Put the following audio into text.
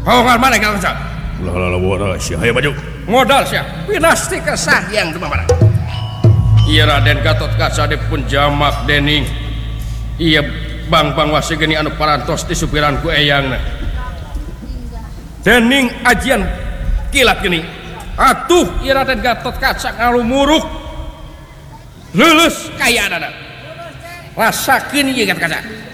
Kawangan mana kalau kaca? Lah sia aya baju. Modal sia. Pinasti kesah yang teu mana. Ieu Raden Gatot Kaca dipun jamak dening ieu bang-bang wasi geni anu parantos di supiran ku eyangna. Dening ajian kilat geni. Atuh ieu Raden Gatot Kaca ngalumuruk. Lulus kaya dana. Rasakeun ieu Gatot Kaca.